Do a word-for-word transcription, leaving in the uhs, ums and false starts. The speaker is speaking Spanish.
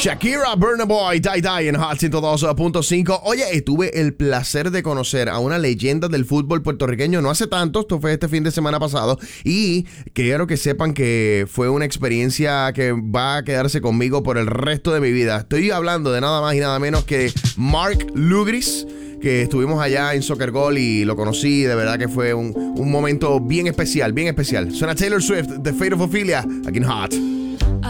Shakira, Burna Boy, Die Die en Hot ciento dos punto cinco. Oye, tuve el placer de conocer a una leyenda del fútbol puertorriqueño no hace tanto, esto fue este fin de semana pasado, y quiero que sepan que fue una experiencia que va a quedarse conmigo por el resto de mi vida. Estoy hablando de nada más y nada menos que Mark Lugris, que estuvimos allá en Soccer Goal y lo conocí, de verdad que fue un, un momento bien especial, bien especial. Suena Taylor Swift, The Fate of Ophelia, aquí en Hot.